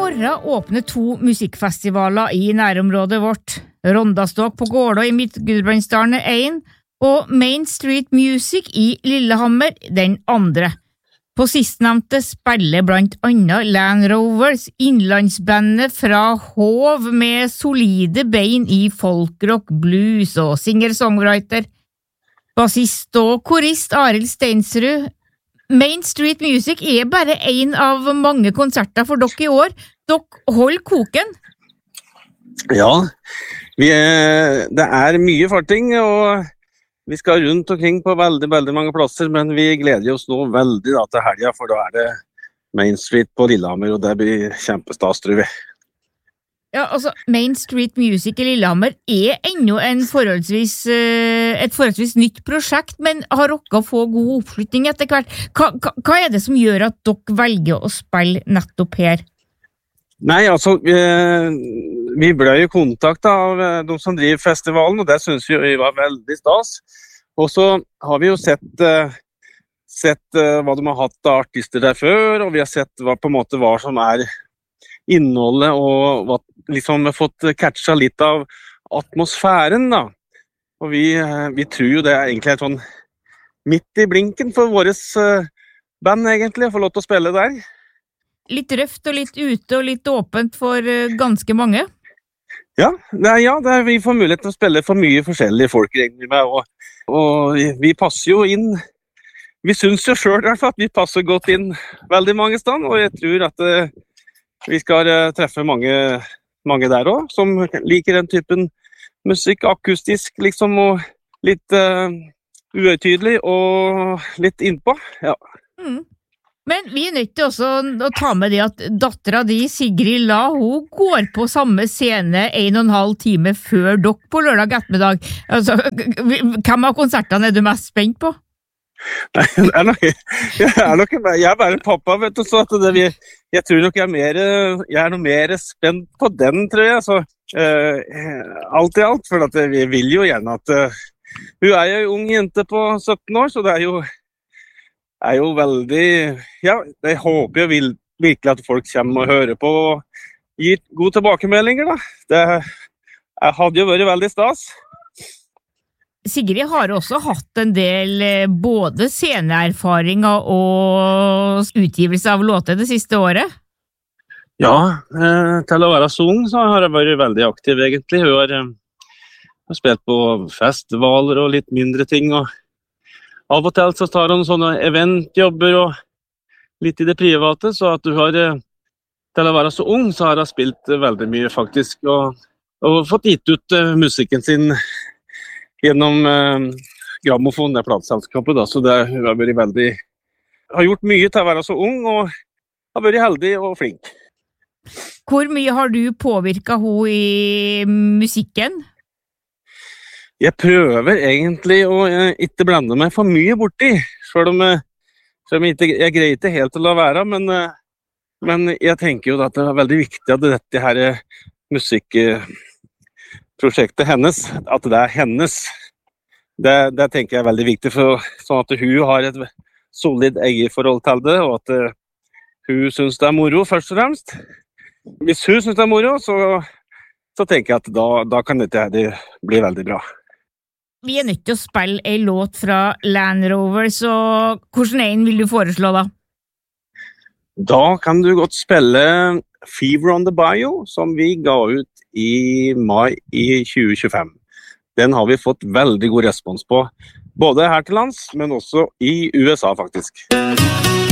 morgen åpner 2 musikkfestivaler i nærområdet vårt. Rondaståk på Gålå i Midt-Gudbrandsdalen 1, og Main Street Music i Lillehammer den andre. På sistnevnte spiller blant annet Land Rovers, innlandsbandet fra Hov med solide bein i folkrock, blues og singer-songwriter. Bassist og korist Arild Steinsrud. Main Street Music er bare en av mange konserter for dere i år. Dere holder koken. Ja, det er mye farting, og vi skal rundt omkring på veldig mange plasser, men vi gleder oss nå veldig til helgen, for da er det Main Street på Lillehammer, og det blir kjempestas, tror vi. Ja, altså, Main Street Music i Lillehammer er ennå et forholdsvis nytt prosjekt, men har dere få god oppslutning etter hvert. Hva er det som gjør at dere velger å spille nettopp her? Nei, altså, vi ble jo kontaktet av de som driver festivalen, og det synes vi var veldig stas. Og så har vi jo sett hva de har hatt av artister der før, og vi har sett hva som er innholdet, og liksom vi har fått catcha litt av atmosfæren da. Og vi tror jo det er egentlig sånn midt i blinken for våres band egentlig, å få lov til å spille der. Litt røft og litt ute og litt åpent for ganske mange? Ja, vi får mulighet til å spille for mye forskjellige folk egentlig med, og vi passer jo inn. Vi synes jo selv i hvert fall at vi passer godt inn veldig mange steder, og jeg tror at vi skal treffe mange der også, som liker den typen musikk, akustisk liksom, og litt uøytydelig og litt innpå, ja. Men vi er nødt til også å ta med det at datteren di, Sigrid La, hun går på samme scene 1,5 time før dere på lørdag ettermiddag. Altså, hvem av konsertene er du mest spent på? Nei, jeg er bare pappa, vet du, så at jeg tror nok jeg er noe mer spent på den, tror jeg, så alt i alt, for at vi vil jo gjerne at hun er jo en ung jente på 17 år, så det er jo veldig, ja, jeg håper jo virkelig at folk kommer og hører på og gir gode tilbakemeldinger da. Det hadde jo vært veldig stas. Sigrid har også hatt en del både sceneerfaringer og utgivelse av låter det siste året. Ja, til å være så ung så har jeg vært veldig aktiv egentlig. Hun har spilt på festivaler og litt mindre ting, og av og til så tar hun sånne eventjobber og litt i det private, så at hun har, til å være så ung, så har hun spilt veldig mye faktisk, og fått gitt ut musikken sin gjennom grammofon, det plateselskapet da, så hun har gjort mye til å være så ung, og har vært heldig og flink. Hvor mye har du påvirket henne i musikken? Jeg prøver egentlig å ikke blande meg for mye borti, selv om jeg greier ikke helt å la være, men jeg tenker jo at det er veldig viktig at dette her musikkprosjektet hennes, at det er hennes. Det tenker jeg er veldig viktig, sånn at hun har et solid eierforhold til det, og at hun synes det er moro først og fremst. Hvis hun synes det er moro, så tenker jeg at da kan dette bli veldig bra. Vi er nødt til å spille en låt fra Land Rovers, og hvordan en vil du foreslå da? Da kan du godt spille Fever on the Bayou, som vi ga ut i mai i 2025. Den har vi fått veldig god respons på, både her til lands, men også i USA faktisk.